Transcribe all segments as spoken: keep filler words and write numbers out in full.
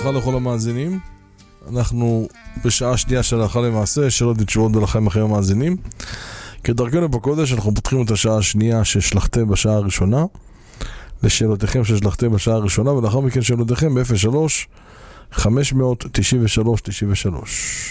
וברכה לכל המאזינים. אנחנו בשעה שנייה של הלכה למעשה, שאלות ותשובות ולחיים אחרי המאזינים. כדרכנו בקודש אנחנו פותחים את השעה השנייה ששלחתם בשעה הראשונה לשאלותיכם ששלחתם בשעה הראשונה, ולאחר מכן שאלותיכם ב-אפס שלוש חמש תשע שלוש תשע שלוש.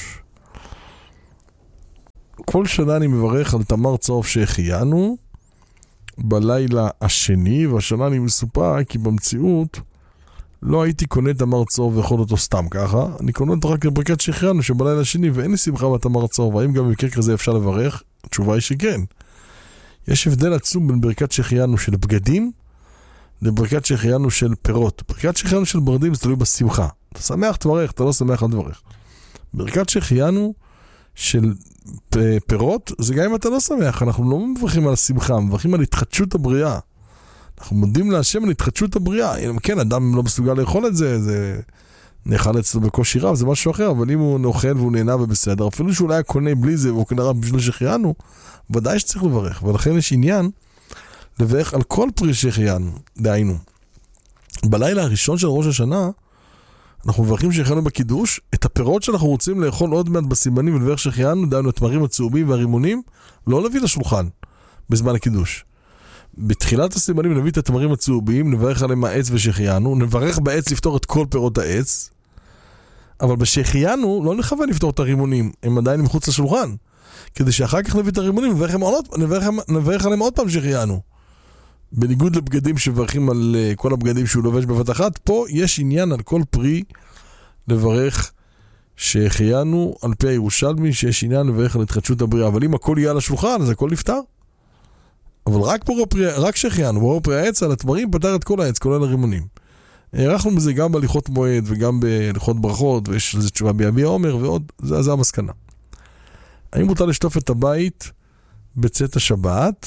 כל שנה אני מברך על תמר צהוב שהחיינו בלילה השני, והשנה אני מסופק כי במציאות לא הייתי קונה תמר צהוב ואכול אותו סתם ככה, אני קונה אותו רק לברכת שהחיינו שבלילה השני, ואין לי שמחה בתמר צהוב. האם גם במקרה כזה אפשר לברך? התשובה היא שכן. יש הבדל עצום בין ברכת שהחיינו של בגדים לברכת שהחיינו של פירות. ברכת שהחיינו של ברדים זה תלוי בשמחה. אתה שמח תברך, אתה לא שמח אל תברך. ברכת שהחיינו של פירות זה גם אם אתה לא שמח. אנחנו לא מברכים על השמחה, מברכים על התחדשות הבריאה. אנחנו מודים להשם על התחדשות הבריאה. אם כן, אדם לא מסוגל לאכול את זה, זה נאכל אצלו בקושי רב, זה משהו אחר, אבל אם הוא נאכל והוא נהנה ובסדר, אפילו שאולי היה קונה בלי זה והוא קנה רק בשביל שהחיינו, ודאי שצריך לברך. ולכן יש עניין לברך על כל פרי שהחיינו, דהיינו. בלילה הראשון של ראש השנה, אנחנו מברכים שהחיינו בקידוש, את הפירות שאנחנו רוצים לאכול עוד מעט בסימנים ולברך שהחיינו, דהיינו התמרים הצהובים והרימונים, לא להביא לשולחן בזמן הקידוש. בתחילת הסימנים נביא את התמרים הצהובים, נברך עליהם העץ ושהחיינו, נברך בעץ לפתור את כל פירות העץ, אבל בשהחיינו לא נכוון לפתור את הרימונים, הם עדיין מחוץ לשולחן, כדי שאחר כך נביא את הרימונים, נברך, עוד, נברך, נברך עליהם עוד פעם שהחיינו. בניגוד לבגדים שמברכים על כל הבגדים שהוא לובש בבת אחת, פה יש עניין על כל פרי לברך שהחיינו על פי הירושלמי, שיש עניין לברך על התחדשות הבריאה, אבל אם הכל יהיה על השולחן, אז הכל נפתר. אבל רק פה פרי, רק שהחיינו, בואו פרי העץ על התמרים, פתר את כל העץ, כולל הרימונים. הערכנו בזה גם בהליכות מועד וגם בהליכות ברכות, ויש לזה תשובה ביביע עומר ועוד, זה, זה המסקנה. האם מותר לשטוף את הבית בצאת השבת?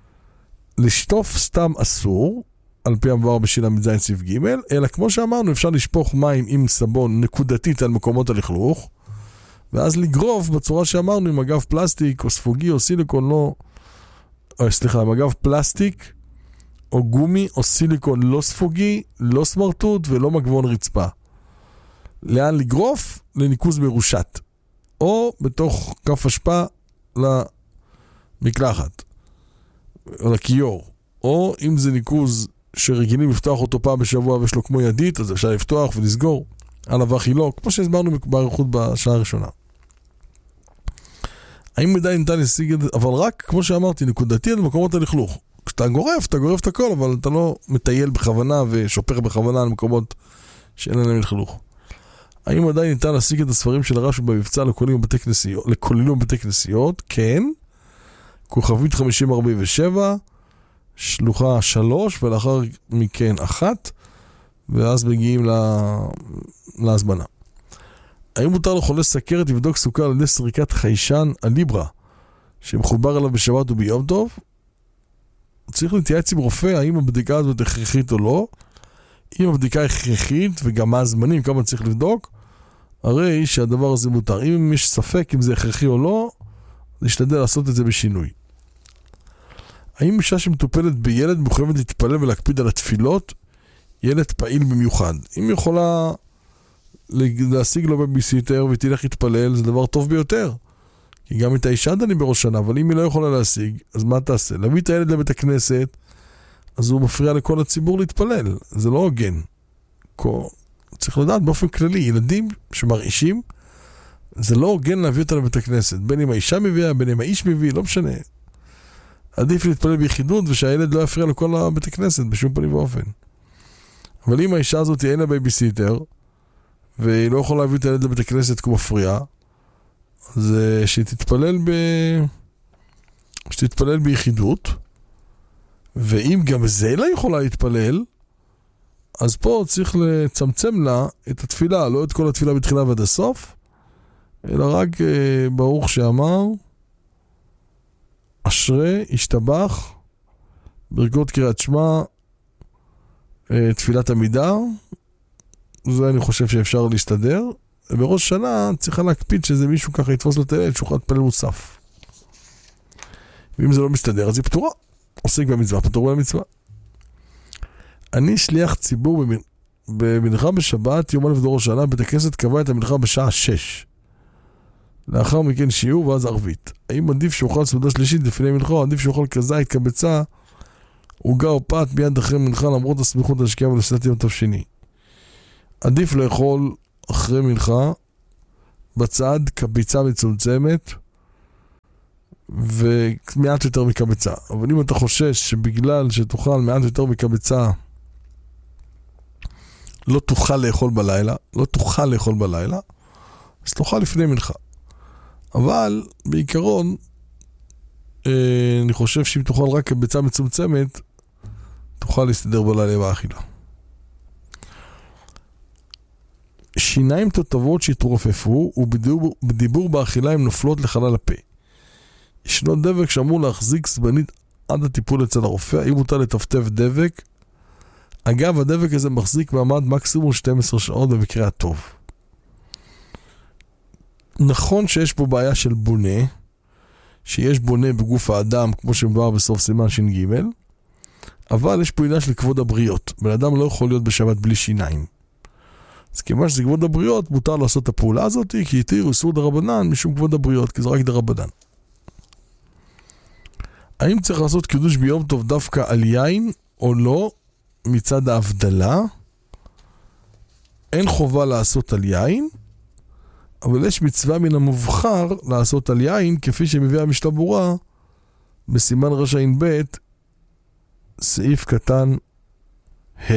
לשטוף סתם אסור, על פי המבואר בשילה מזין סעיף ג', אלא כמו שאמרנו, אפשר לשפוך מים עם סבון נקודתית על מקומות הלכלוך, ואז לגרוף בצורה שאמרנו עם אגב פלסטיק או ספוגי או סיליקון, לא, או סליחה, עם אגב פלסטיק או גומי או סיליקון לא ספוגי, לא סמרטוט ולא מגבון רצפה. לאן לגרוף? לניקוז מרושת. או בתוך כף אשפה למקלחת. או לכיור. או אם זה ניקוז שרגילים לפתוח אותו פעם בשבוע ויש לו כמו ידית, אז אפשר לפתוח ולסגור. על אבחי לא, כמו שהסברנו באריכות בשעה הראשונה. האם מדי ניתן להשיג את זה? אבל רק, כמו שאמרתי, נקודתי על מקומות הלכלוך. כשאתה גורף, אתה גורף את הכל, אבל אתה לא מטייל בכוונה ושופר בכוונה על מקומות שאין להם לכלוך. האם עדיין ניתן להשיג את הספרים של הרש"י במבצע לכוללים בבתי כנסיות? לכוללים בבתי כנסיות? כן. כוכבית חמישים ארבעים ושבע, שלוחה שלוש, ולאחר מכן אחת, ואז מגיעים לה... להזמנה. האם מותר לחולה סכרת לבדוק סוכר על ידי סריקת חיישן הליברה, שמחובר אליו בשבת וביום טוב? צריך להתייעץ עם רופא, האם הבדיקה הזאת הכרחית או לא. אם הבדיקה הכרחית, וגם מה הזמנים, כמה צריך לבדוק, הרי שהדבר הזה מותר. אם יש ספק אם זה הכרחי או לא, נשתדל לעשות את זה בשינוי. האם אישה שמטופלת בילד מחויבת להתפלל ולהקפיד על התפילות? ילד פעיל במיוחד. אם יכולה להשיג לו בביסיטר ותלך להתפלל, זה דבר טוב ביותר. כי גם את האישה דני בראש שנה, אבל אם היא לא יכולה להשיג, אז מה תעשה? להביא את הילד לבית הכנסת, אז הוא מפריע לכל הציבור להתפלל. זה לא הוגן. צריך לדעת באופן כללי, ילדים שמרעישים, זה לא הוגן להביא אותה לבית הכנסת. בין אם האישה מביאה, בין אם האיש מביא, לא משנה. עדיף להתפלל ביחידות, ושהילד לא יפריע לכל הבית הכנסת, בשום פנים ואופן. אבל אם האישה הזאת אין לה בייביסיטר, והיא לא יכולה להביא את הילד לבית הכנסת כמו מפריע, אז שתתפלל ב... שתתפלל ביחידות, ואם גם זה לא יכולה להתפלל, אז פה צריך לצמצם לה את התפילה, לא את כל התפילה בתחילה ועד הסוף, אלא רק ברוך שאמר, אשרי, השתבח, ברכות קריאת שמע, תפילת עמידה, זה אני חושב שאפשר להסתדר. בראש שנה צריכה להקפיד שזה מישהו ככה יתפוס לתלת, שהוא יכול להתפלל מוסף. ואם זה לא מסתדר, אז היא פתורה. עוסק במצווה, פתור במצווה. אני שליח ציבור במנחה בשבת, יום א' דור השנה, בית הכנסת קבע את המנחה בשעה שש. לאחר מכן שיעור ואז ערבית. האם עדיף שאוכל סעודה שלישית לפני מנחה, או עדיף שאוכל כזית, קבצה, עוגה או פת מיד אחרי מנחה, למרות הסמיכות השקיעה ולסעדת יום טוב שני? עדיף לאכול אחרי מנחה, בצד קביצה מצומצמת, ומעט יותר מקבצה. אבל אם אתה חושש שבגלל שתאכל מעט יותר מקבצה, לא תוכל לאכול בלילה, לא תוכל לאכול בלילה, אז תאכל לפני מנחה. אבל בעיקרון, אה, אני חושב שאם תאכל רק קבצה מצומצמת, תוכל להסתדר בלילה באכילה. שיניים תותבות שהתרופפו, ובדיבור בדיבור באכילה הם נופלות לחלל הפה. ישנו דבק שאמור להחזיק סבנית עד הטיפול אצל הרופא. האם מותר לטפטף דבק? אגב, הדבק הזה מחזיק מעמד מקסימום שתים עשרה שעות במקרה הטוב. נכון שיש פה בעיה של בונה, שיש בונה בגוף האדם, כמו שמבואר בסוף סימן ש"ג, אבל יש פה עניין של כבוד הבריות. בן אדם לא יכול להיות בשבת בלי שיניים. אז כיוון שזה כבוד הבריות, מותר לעשות את הפעולה הזאת, כי התירו איסור דרבנן משום כבוד הבריות, כי זה רק דרבנן. האם צריך לעשות קידוש ביום טוב דווקא על יין או לא? מצד ההבדלה, אין חובה לעשות על יין, אבל יש מצווה מן המובחר לעשות על יין, כפי שמביאה המשנה ברורה בסימן רש"ן ב' סעיף קטן ה'.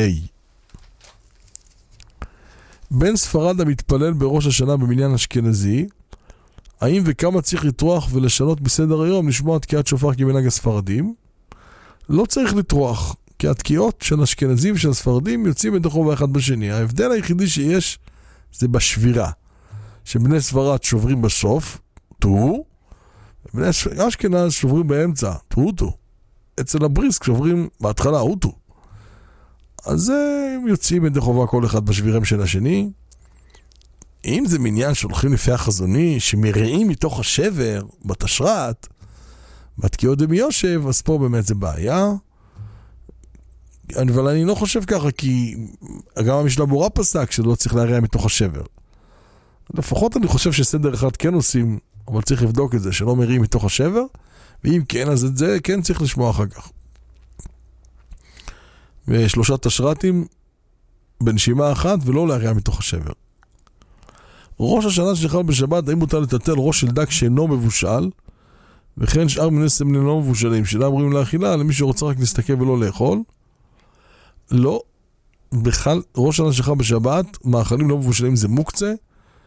בן ספרד המתפלל בראש השנה במניין אשכנזי, האם וכמה צריך לטרוח ולשנות בסדר היום לשמוע תקיעת שופר כמנהג הספרדים? לא צריך לטרוח, כי התקיעות של אשכנזים ושל הספרדים יוצאים את החובה אחד בשני. ההבדל היחידי שיש זה בשבירה, שבני ספרד שוברים בסוף, טו, ובני אשכנז שוברים באמצע, טו טו. אצל הבריסק שוברים בהתחלה, אוטו. אז הם יוצאים את החובה כל אחד בשבירם של השני. אם זה מניין שהולכים לפי החזוני, שמראים מתוך השבר, בתשרת, בתקיעות דמי יושב, אז פה באמת זה בעיה. אבל אני לא חושב ככה, כי גם המשנה ברורה פסק שלא צריך להריע מתוך השבר. לפחות אני חושב שסדר אחד כן עושים, אבל צריך לבדוק את זה, שלא מריעים מתוך השבר, ואם כן, אז את זה כן צריך לשמוע אחר כך. ושלושה תשרתים בנשימה אחת, ולא להריע מתוך השבר. ראש השנה שנאכל בשבת, האם מותר לטלטל ראש של דג שאינו מבושל, וכן שאר מיני סמנים לא מבושלים, שאינם אמורים לאכילה, למי שרוצה רק להסתכל ולא לאכול. לא, בכלל, ראש השנה שנאכל בשבת, מאכלים לא מבושלים זה מוקצה,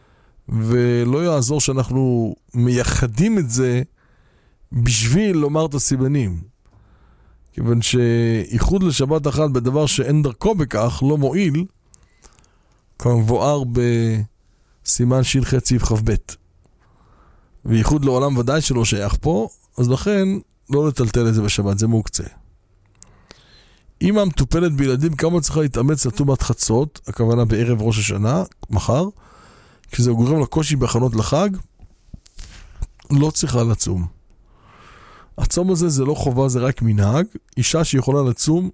ולא יעזור שאנחנו מייחדים את זה בשביל לומר את הסימנים. כיוון שייחוד לשבת אחת בדבר שאין דרכו בכך לא מועיל, כמבואר בסימן ש"ח סעיף כ"ב. וייחוד לעולם ודאי שלא שייך פה, אז לכן לא לטלטל את זה בשבת, זה מוקצה. אמא מטופלת בילדים, כמה צריכה להתאמץ לצום עד חצות, הכוונה בערב ראש השנה, מחר, כשזה גורם לקושי בהכנות לחג, לא צריכה לצום. הצום הזה זה לא חובה, זה רק מנהג. אישה שיכולה לצום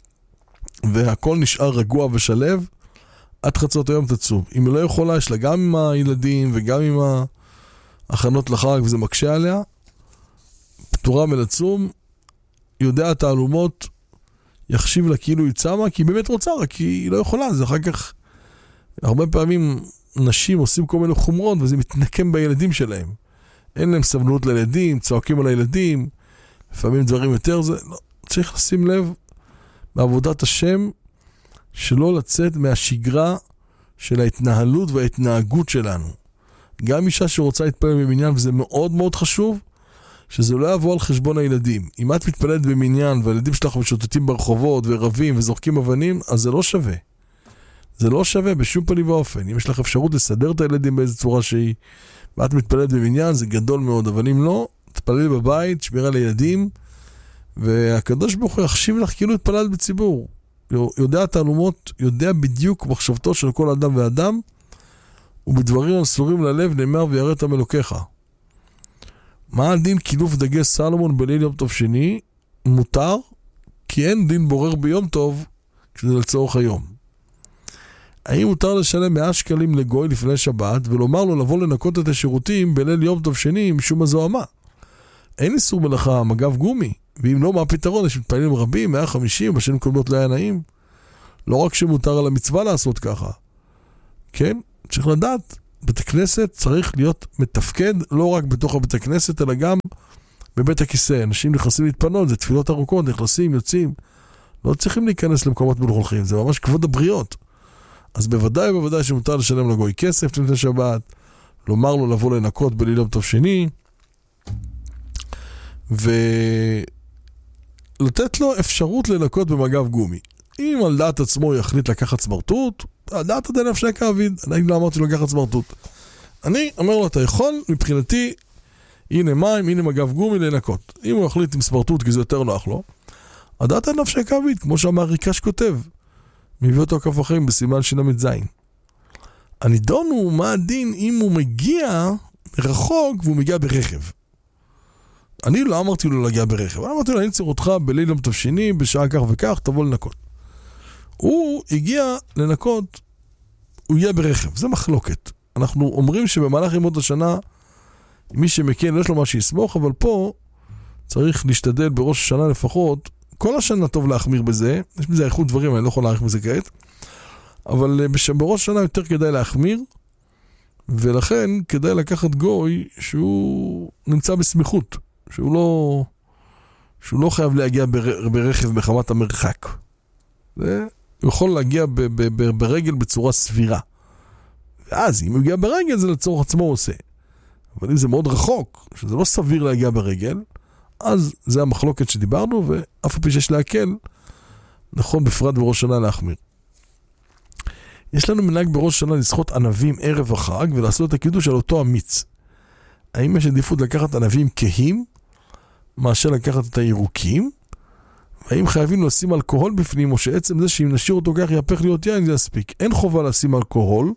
והכל נשאר רגוע ושלב, עד חצות היום תצום. אם היא לא יכולה, יש לה גם עם הילדים וגם עם ההכנות לחג וזה מקשה עליה, פטורה מלצום, יודע את העלומות, יחשיב לה כאילו היא צמה, כי היא באמת רוצה, רק היא לא יכולה. זה אחר כך, הרבה פעמים נשים עושים כל מיני חומרות וזה מתנקם בילדים שלהם. אין להם סבלנות לילדים, צועקים על הילדים, לפעמים דברים יותר, זה לא, צריך לשים לב בעבודת השם, שלא לצאת מהשגרה של ההתנהלות וההתנהגות שלנו. גם אישה שרוצה להתפלל במניין, וזה מאוד מאוד חשוב, שזה לא יבוא על חשבון הילדים. אם את מתפללת במניין, והילדים שלך משוטטים ברחובות, ורבים, וזורקים אבנים, אז זה לא שווה. זה לא שווה בשום פנים ואופן. אם יש לך אפשרות לסדר את הילדים באיזו צורה שהיא, ואת מתפללת במניין, זה גדול מאוד, אבל אם לא, תתפלל בבית, שמירה לילדים, והקדוש ברוך הוא יחשיב לך כאילו התפללת בציבור. יודע תעלומות, יודע בדיוק מחשבתו של כל אדם ואדם, ובדברים המסורים ללב נאמר וירא את אלוקיך. מה הדין קילוף דגי סלומון בליל יום טוב שני? מותר, כי אין דין בורר ביום טוב, כשזה לצורך היום. האם מותר לשלם מאה שקלים לגוי לפני שבת, ולומר לו לבוא לנקות את השירותים בליל יום טוב שני משום הזוהמה? אין איסור מלאכה, מגב גומי. ואם לא, מה הפתרון? יש מתפללים רבים, מאה וחמישים, בשנים קודמות לא היה נעים. לא רק שמותר על המצווה לעשות ככה. כן? צריך לדעת, בית הכנסת צריך להיות מתפקד, לא רק בתוך הבית הכנסת, אלא גם בבית הכיסא. אנשים נכנסים להתפנות, זה תפילות ארוכות, נכנסים, יוצאים. לא צריכים להיכנס למקומות מלוכלכים, זה ממש כבוד הבריות. אז בוודאי ובוודאי שמותר לשלם לגוי כסף לפני שבת, לומר לו לבוא לנקות בליל יום טוב שני, ולתת לו אפשרות לנקות במגב גומי. אם על דעת עצמו יחליט לקחת סמרטוט, על דעת עדיין אפשר כאביד, אני לא אמרתי לו לקחת סמרטוט. אני אומר לו, אתה יכול, מבחינתי, הנה מים, הנה מגב גומי לנקות. אם הוא יחליט עם סמרטוט, כי זה יותר נוח לו, על דעת עדיין אפשר כאביד, כמו שהמעריקש כותב. מביא אותו כף החיים בסימן שינמת זין. הנידון הוא מה הדין אם הוא מגיע רחוק והוא מגיע ברכב. אני לא אמרתי לו להגיע ברכב, אני אמרתי לו, אני צריך אותך בליל יום טוב שני, בשעה כך וכך, תבוא לנקות. הוא הגיע לנקות, הוא יהיה ברכב, זה מחלוקת. אנחנו אומרים שבמהלך ימות השנה, מי שמכן יש לו מה שיסמוך, אבל פה צריך להשתדל בראש השנה לפחות, כל השנה טוב להחמיר בזה, יש בזה איכות דברים, אני לא יכול להעריך בזה כעת, אבל בראש השנה יותר כדאי להחמיר, ולכן כדאי לקחת גוי שהוא נמצא בסמיכות, שהוא לא, שהוא לא חייב להגיע בר, ברכב מחמת המרחק. זה, הוא יכול להגיע ב, ב, ב, ברגל בצורה סבירה. ואז אם הוא יגיע ברגל זה לצורך עצמו הוא עושה. אבל אם זה מאוד רחוק, שזה לא סביר להגיע ברגל, אז זה המחלוקת שדיברנו, ואף פי שיש להקל, נכון בפרט בראש שנה להחמיר. יש לנו מנהג בראש שנה לשחות ענבים ערב החג, ולעשות את הקידוש על אותו המיץ. האם יש עדיפות לקחת ענבים כהים, מאשר לקחת את הירוקים? והאם חייבים לשים אלכוהול בפנים, או שעצם זה שאם נשאיר אותו כך יהפך להיות יין, זה יספיק. אין חובה לשים אלכוהול,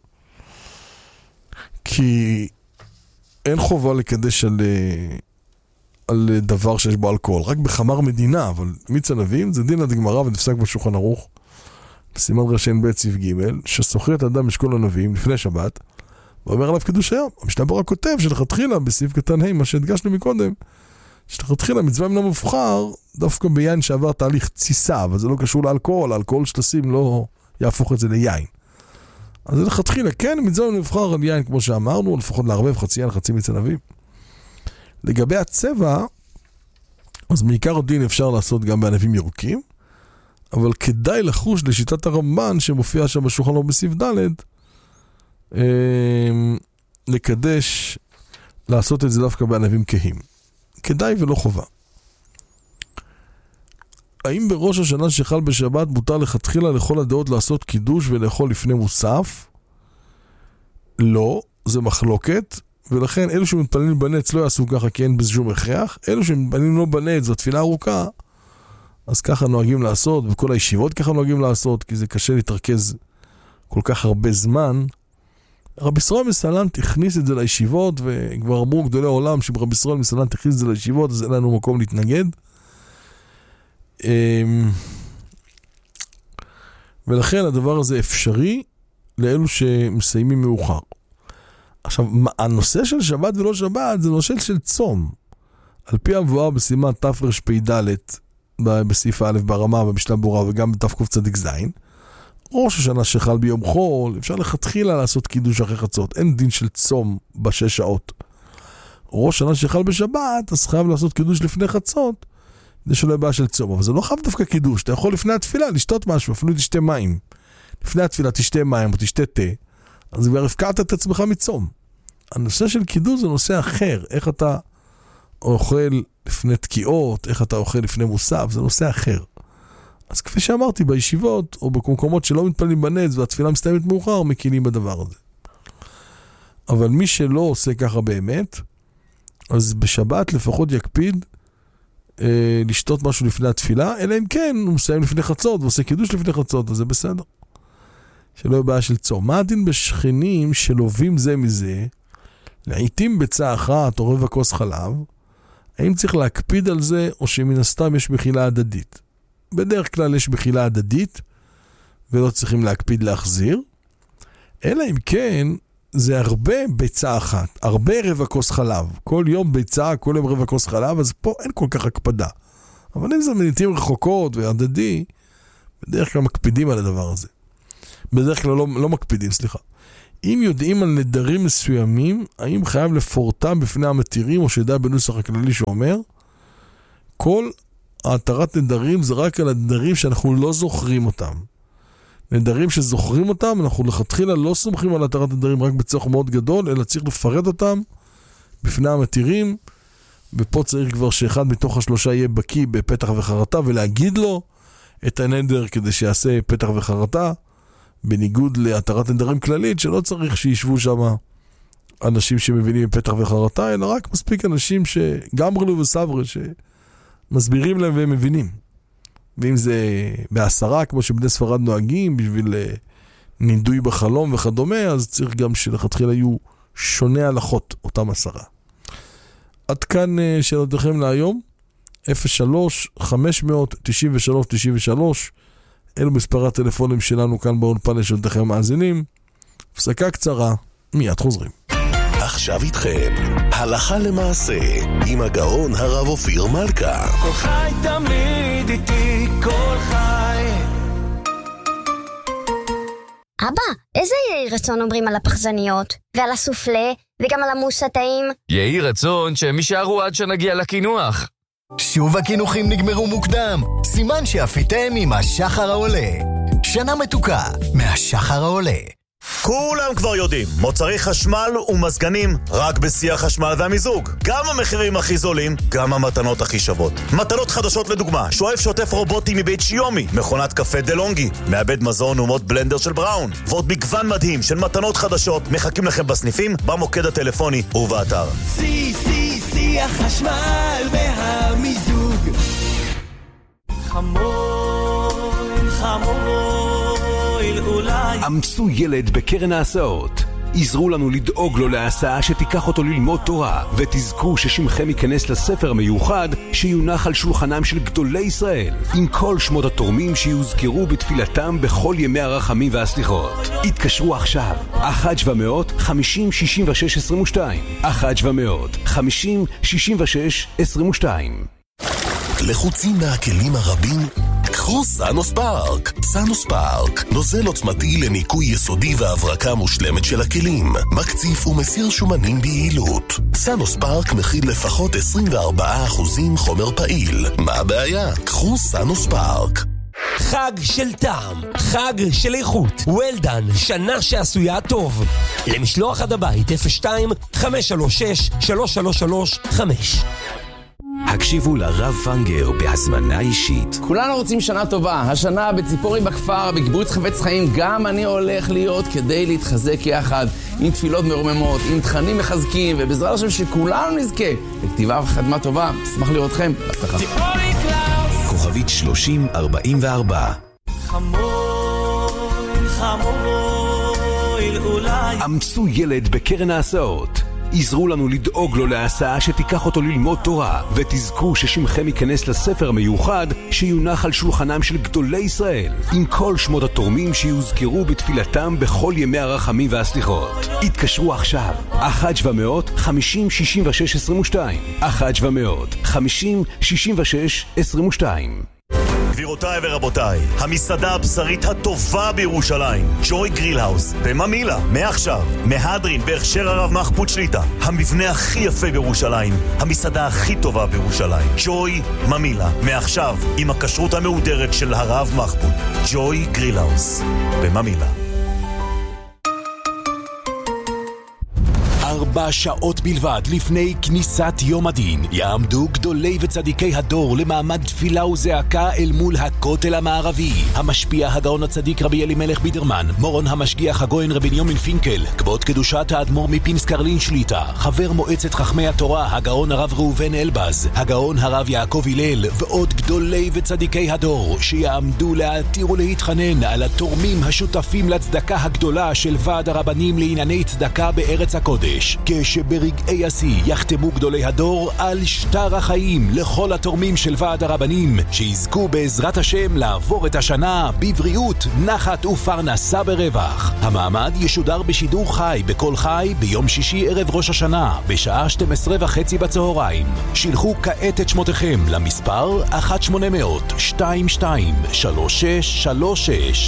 כי אין חובה לקדש על... על דבר שיש בו אלכוהול, רק בחמר מדינה, אבל מיץ ענבים זה דין הדגמרא ונפסק בשולחן ערוך, בסימן רש"ן ב' סעיף ג', שסוחר את אדם משקול ענבים לפני שבת, ואומר עליו קידוש היום. המשנה ברורה כותב שלכתחילה בסעיף קטן ה', מה שהדגשנו מקודם, שלכתחילה מצווה מן המובחר, דווקא ביין שעבר תהליך תסיסה, אבל זה לא קשור לאלכוהול, האלכוהול שתשים לא יהפוך את זה ליין. אז לכתחילה, כן, מצווה מן המובחר על יין, כמו שאמרנו, לפחות לערבב חצי יין, חצי מיץ ענבים. לגבי הצבע, אז מעיקר הדין אפשר לעשות גם בענבים ירוקים, אבל כדאי לחוש לשיטת הרמב"ן שמופיע שם בשולחן ערוך בסעיף ד' לקדש, לעשות את זה דווקא בענבים כהים. כדאי ולא חובה. האם בראש השנה שחל בשבת מותר לכתחילה לכל הדעות לעשות קידוש ולאכול לפני מוסף? לא, זה מחלוקת. ולכן אלו שמתפללים בנץ לא יעשו ככה כי אין בזה שום הכרח. אלו שמתפללים לא בנץ, זו תפילה ארוכה, אז ככה נוהגים לעשות, וכל הישיבות ככה נוהגים לעשות, כי זה קשה להתרכז כל כך הרבה זמן. רבי ישראל מסלנט הכניס את זה לישיבות, וכבר אמרו גדולי העולם שרבי ישראל מסלנט הכניס את זה לישיבות, אז אין לנו מקום להתנגד. ולכן הדבר הזה אפשרי לאלו שמסיימים מאוחר. עכשיו, הנושא של שבת ולא שבת זה נושא של צום. על פי המבואר בסימן תרפ"ד בסעיף א' ברמה במשנה ברורה וגם בתקצ"ז, ראש השנה שחל ביום חול, אפשר לכתחילה לעשות קידוש אחרי חצות. אין דין של צום בשש שעות. ראש השנה שחל בשבת, אז חייב לעשות קידוש לפני חצות, זה שלא בעיה של צום. אבל זה לא חייב דווקא קידוש. אתה יכול לפני התפילה לשתות משהו, אפילו תשתה מים. לפני התפילה תשתה מים או תשתה תה. אז כבר הפקעת את עצמך מצום. הנושא של קידוש זה נושא אחר. איך אתה אוכל לפני תקיעות, איך אתה אוכל לפני מוסף, זה נושא אחר. אז כפי שאמרתי, בישיבות או במקומות שלא מתפללים בנץ והתפילה מסתיימת מאוחר, מקילים בדבר הזה. אבל מי שלא עושה ככה באמת, אז בשבת לפחות יקפיד אה, לשתות משהו לפני התפילה, אלא אם כן הוא מסיים לפני חצות ועושה קידוש לפני חצות, אז זה בסדר. שלא יהיה בעיה של צום. מה הדין בשכנים שלובים זה מזה, לעתים בצעה אחת או רבע כוס חלב, האם צריך להקפיד על זה או שמן הסתם יש בחילה הדדית? בדרך כלל יש בחילה הדדית ולא צריכים להקפיד להחזיר. אלא אם כן, זה הרבה ביצה אחת, הרבה רבע כוס חלב. כל יום ביצה, כל יום רבע כוס חלב, אז פה אין כל כך הקפדה. אבל אם זה מניתים רחוקות והדדי, בדרך כלל מקפידים על הדבר הזה. בדרך כלל לא, לא מקפידים, סליחה. אם יודעים על נדרים מסוימים, האם חייב לפורטם בפני המתירים, או שידע בנוסח הכללי שאומר, כל ההתרת נדרים זה רק על הנדרים שאנחנו לא זוכרים אותם. נדרים שזוכרים אותם, אנחנו לכתחילה לא סומכים על התרת נדרים רק בצורך מאוד גדול, אלא צריך לפרט אותם בפני המתירים, ופה צריך כבר שאחד מתוך השלושה יהיה בקיא בפתח וחרטה, ולהגיד לו את הנדר כדי שיעשה פתח וחרטה, בניגוד להתרת נדרים כללית, שלא צריך שישבו שם אנשים שמבינים בפתח וחרטה, אלא רק מספיק אנשים שגמרלו וסברה, שמסבירים להם והם מבינים. ואם זה בעשרה, כמו שבני ספרד נוהגים, בשביל נידוי בחלום וכדומה, אז צריך גם שלכתחילה יהיו שונה הלכות, אותם עשרה. עד כאן שאלותיכם להיום, אפס שלוש חמש תשע שלוש תשע שלוש, אלו מספר הטלפונים שלנו כאן באולפן לשאלותיכם המאזינים. הפסקה קצרה, מיד חוזרים. עכשיו איתכם, הלכה למעשה, עם הגאון הרב אופיר מלכה. כל חי תמיד איתי, כל חי. אבא, איזה יהי רצון אומרים על הפחזניות, ועל הסופלה, וגם על המוס הטעים? יהי רצון שהם יישארו עד שנגיע לקינוח. שוב הכינוחים נגמרו מוקדם, סימן שאפיתם עם השחר העולה. שנה מתוקה מהשחר העולה. כולם כבר יודעים, מוצרי חשמל ומזגנים רק בשיא החשמל והמיזוג. גם המחירים הכי זולים, גם המתנות הכי שוות. מתנות חדשות לדוגמה, שואף שוטף רובוטי מבית שיומי, מכונת קפה דלונגי, מעבד מזון ומוד בלנדר של בראון, ועוד מגוון מדהים של מתנות חדשות מחכים לכם בסניפים, במוקד הטלפוני ובאתר. שיא, שיא, שיא החשמל והמיזוג. חמול, חמול. אמצו ילד בקרן ההסעות. עזרו לנו לדאוג לו להסעה שתיקח אותו ללמוד תורה, ותזכו ששמכם ייכנס לספר המיוחד שיונח על שולחנם של גדולי ישראל, עם כל שמות התורמים שיוזכרו בתפילתם בכל ימי הרחמים והסליחות. התקשרו עכשיו, אחת שבע מאות חמישים שישים ושש עשרים ושתיים, אחת שבע מאות חמישים שישים ושש עשרים ושתיים. לחוצים מהכלים הרבים? קחו סאנוס פארק. סאנוס פארק, נוזל עוצמתי לניקוי יסודי והברקה מושלמת של הכלים, מקציף ומסיר שומנים ביעילות. סאנוס פארק מכיל לפחות עשרים וארבעה אחוז חומר פעיל. מה הבעיה? קחו סאנוס פארק. חג של טעם, חג של איכות. וולדן, שנה שעשויה טוב. למשלוח עד הבית אפס שתיים חמש שלוש שש שלוש שלוש שלוש חמש. הקשיבו לרב פנגר בהזמנה אישית. כולנו רוצים שנה טובה. השנה בציפורי בכפר, בקיבוץ חפץ חיים, גם אני הולך להיות כדי להתחזק יחד, עם תפילות מרוממות, עם תכנים מחזקים, ובעזרת השם שכולנו נזכה לכתיבה וחתמה טובה. אשמח לראותכם. בהצלחה. כוכבית שלושים ארבעים וארבע. חמול, חמול, אולי. אמצו ילד בקרן ההסעות. עזרו לנו לדאוג לו להסעה שתיקח אותו ללמוד תורה, ותזכו ששמכם ייכנס לספר המיוחד שיונח על שולחנם של גדולי ישראל, עם כל שמות התורמים שיוזכרו בתפילתם בכל ימי הרחמים והסליחות. התקשרו עכשיו, אחת שבע מאות חמישים שישים ושש עשרים ושתיים, אחת שבע מאות חמישים שישים ושש עשרים ושתיים. גבירותיי ורבותיי, המסעדה הבשרית הטובה בירושלים, ג'וי גריל האוס, בממילה, מעכשיו, מהדרין בהכשר הרב מחפוד שליטה, המבנה הכי יפה בירושלים, המסעדה הכי טובה בירושלים, ג'וי ממילה, מעכשיו, עם הכשרות המהודרת של הרב מחפוד, ג'וי גריל האוס, בממילה. ארבע שעות בלבד לפני כניסת יום הדין יעמדו גדולי וצדיקי הדור למעמד תפילה וזעקה אל מול הכותל המערבי. המשפיע הגאון הצדיק רבי אלימלך בידרמן, מורון המשגיח הגויין רבי בנימין פינקל, כבוד קדושת האדמו"ר מפינסק קרלין שליטה, חבר מועצת חכמי התורה הגאון הרב ראובן אלבז, הגאון הרב יעקב הלל, ועוד גדולי וצדיקי הדור שיעמדו להתיר ולהתחנן על התורמים השותפים לצדקה הגדולה של ועד הרבנים לענייני צדקה בארץ הקודש. חודש, כשברגעי השיא יחתמו גדולי הדור על שטר החיים לכל התורמים של ועד הרבנים, שיזכו בעזרת השם לעבור את השנה בבריאות, נחת ופרנסה ברווח. המעמד ישודר בשידור חי בכל חי ביום שישי ערב ראש השנה בשעה שתים עשרה וחצי בצהריים. שילחו כעת את שמותיכם למספר אחת שמונה אפס אפס שתיים שתיים שלוש שש שלוש שש.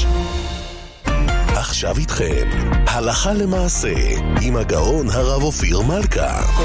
עכשיו איתכם, הלכה למעשה, עם הגאון הרב אופיר מלכה. כל